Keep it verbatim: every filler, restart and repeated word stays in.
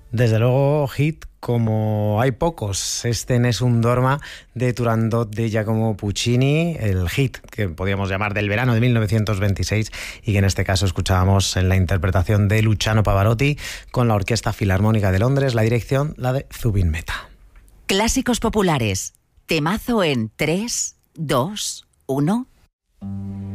Desde luego, hit como hay pocos. Este Nessun Dorma de Turandot de Giacomo Puccini, el hit que podríamos llamar del verano de mil novecientos veintiséis y que en este caso escuchábamos en la interpretación de Luciano Pavarotti con la Orquesta Filarmónica de Londres, la dirección la de Zubin Mehta. Clásicos populares, temazo en tres, dos, uno...